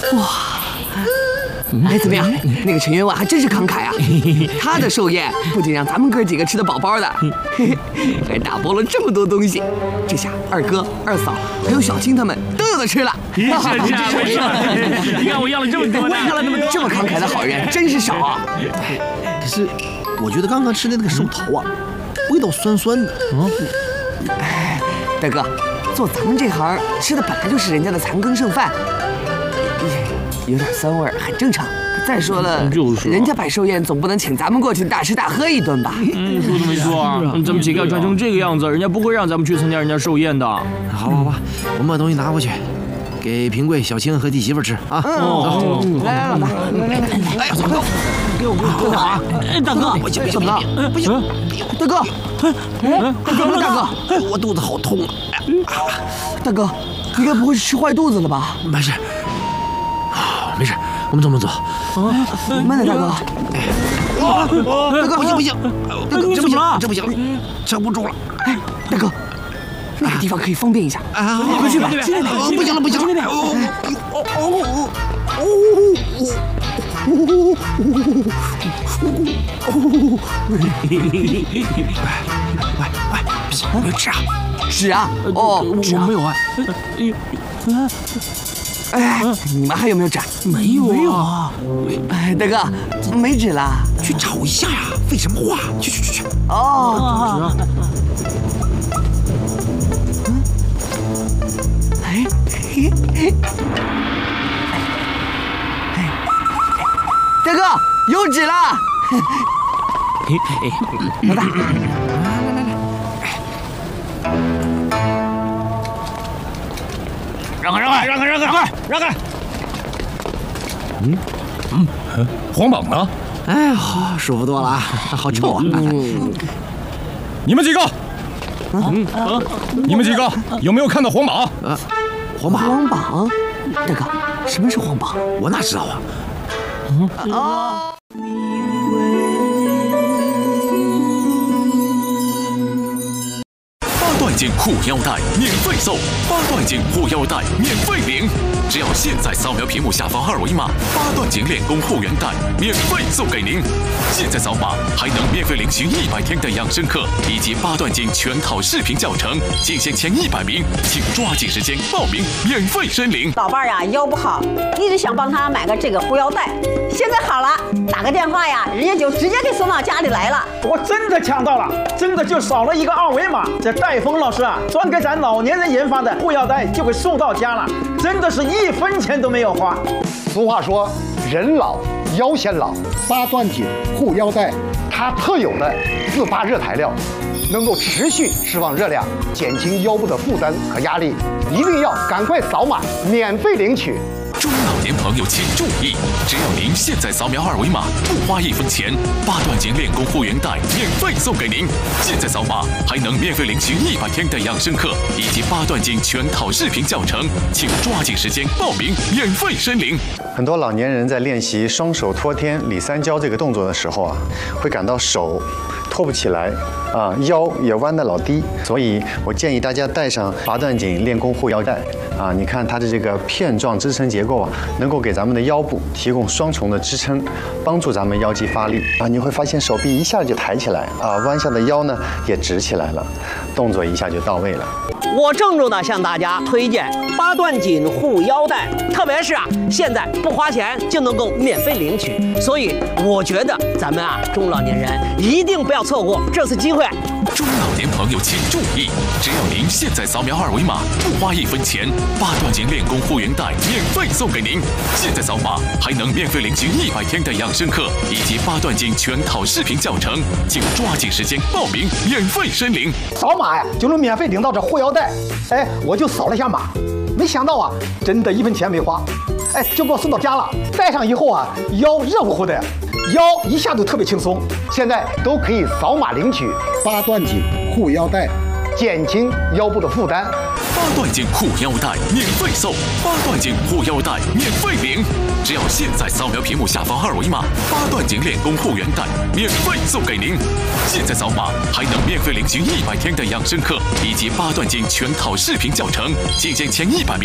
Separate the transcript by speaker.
Speaker 1: 哇！哎，怎么样？那个陈员外还真是慷慨啊！他的寿宴不仅让咱们哥几个吃得饱饱的，还打包了这么多东西。这下二哥、二嫂还有小青他们都有的吃了。
Speaker 2: 是，你看我要了这么多呢，
Speaker 1: 这么慷慨的好人真是少啊！
Speaker 3: 可是我觉得刚刚吃的那个寿桃啊，味道酸酸的。
Speaker 1: 哎，大哥，做咱们这行吃的本来就是人家的残羹剩饭。有点酸味很正常。再说了，人家摆寿宴总不能请咱们过去大吃大喝一顿吧？
Speaker 2: 说的没错啊，咱们乞丐穿成这个样子，人家不会让咱们去参加人家寿宴的。
Speaker 3: 好，我们把东西拿回去，给平贵、小青和弟媳妇吃啊。
Speaker 1: 来，老大，
Speaker 3: 哎，走，给我好。
Speaker 1: 大哥，怎么了？不行，大哥，大哥，
Speaker 3: 我肚子好痛啊！
Speaker 1: 大哥，你该不会是吃坏肚子了吧？
Speaker 3: 没事。没事，我们走。
Speaker 1: 慢点，大哥。大哥，
Speaker 3: 不行，
Speaker 1: 大哥，
Speaker 3: 这不行，撑不住了。
Speaker 1: 哎，大哥，那个地方可以方便一下。快去吧，去那边。
Speaker 3: 不行了。喂，没有纸啊？
Speaker 1: 纸啊？哦，
Speaker 3: 我没有啊。
Speaker 1: 哎，你们还有没有纸？
Speaker 3: 没有啊。
Speaker 1: 哎，大哥，没纸了，
Speaker 3: 去找一下呀！废什么话？去。
Speaker 1: 哦。大哥，有纸了！老大，
Speaker 2: 让开！黄榜呢？
Speaker 3: 哎，好，舒服多了啊！好臭啊！
Speaker 4: 你们几个，你们几个有没有看到黄榜？
Speaker 3: 黄榜？
Speaker 1: 黄榜？大哥，什么是黄榜？
Speaker 3: 我哪知道啊？
Speaker 5: 八段锦护腰带免费送，8段锦护腰带免费领，只要现在扫描屏幕下方2维码，8段锦练功护眼带免费送给您。现在扫码还能免费领取100天的养生课以及8段锦全套视频教程，仅限前100名，请抓紧时间报名，免费申领。
Speaker 6: 老伴儿呀，腰不好，一直想帮他买个这个护腰带，现在好了，打个电话呀，人家就直接给送到家里来了。
Speaker 7: 我真的抢到了，真的就扫了一个2维码，这戴峰老师啊，专给咱老年人研发的护腰带就给送到家了，真的是1分钱都没有花。
Speaker 8: 俗话说，人老腰先老，8段锦护腰带，它特有的自发热材料，能够持续释放热量，减轻腰部的负担和压力。一定要赶快扫码，免费领取。
Speaker 5: 中老年朋友请注意，只要您现在扫描2维码，不花1分钱，8段锦练功护眼带免费送给您。现在扫码还能免费领取100天的养生课以及8段锦全套视频教程，请抓紧时间报名，免费申领。
Speaker 9: 很多老年人在练习双手托天里三交这个动作的时候啊，会感到手托不起来啊，腰也弯得老低，所以我建议大家带上8段锦练功护腰带啊。你看它的这个片状支撑结构啊，能够给咱们的腰部提供双重的支撑，帮助咱们腰肌发力啊。你会发现手臂一下就抬起来啊，弯下的腰呢也直起来了，动作一下就到位了。
Speaker 10: 我郑重的向大家推荐8段锦护腰带，特别是现在不花钱就能够免费领取，所以我觉得咱们中老年人一定不要错过这次机会。
Speaker 5: 中老年朋友请注意，只要您现在扫描2维码，不花1分钱，8段锦练功护眼带免费送给您。现在扫码还能免费领取100天的养生课以及8段锦全套视频教程，请抓紧时间报名，免费申领。
Speaker 8: 扫码呀就能免费领到这护腰带，哎，我就扫了一下码，没想到真的1分钱没花，哎，就给我送到家了。戴上以后腰热乎乎的，腰一下就特别轻松。现在都可以扫码领取8段锦护腰带，减轻腰部的负担。
Speaker 5: 8段锦护腰带免费送，8段锦护腰带免费领，只要现在扫描屏幕下方2维码，8段锦练功护眼带免费送给您。现在扫码还能免费领取100天的养生课以及8段锦全套视频教程，仅限前100名。